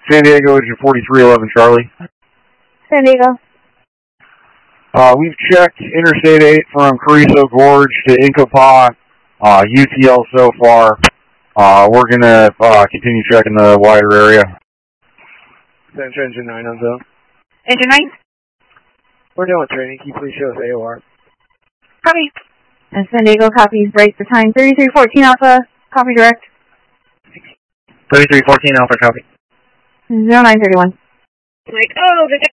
San Diego, engine 4311 Charlie. San Diego. We've checked Interstate 8 from Carrizo Gorge to Incopah, UTL so far. We're going to continue checking the wider area. Central Engine 9 on zone. Engine 9? We're doing training. Can you please show us AOR? Copy. And San Diego copies, break the time 3314 Alpha, copy direct. 3314 Alpha, copy. 0931. Like, oh, the